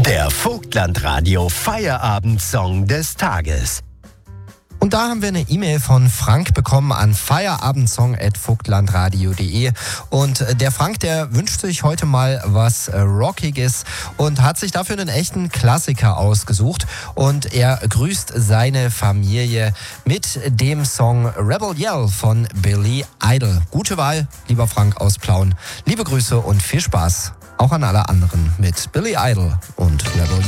Der Vogtlandradio Feierabendsong des Tages. Und da haben wir eine E-Mail von Frank bekommen an feierabendsong@vogtlandradio.de. Und der Frank, der wünscht sich heute mal was Rockiges und hat sich dafür einen echten Klassiker ausgesucht. Und er grüßt seine Familie mit dem Song Rebel Yell von Billy Idol. Gute Wahl, lieber Frank aus Plauen. Liebe Grüße und viel Spaß auch an alle anderen mit Billy Idol und Rebel Yell.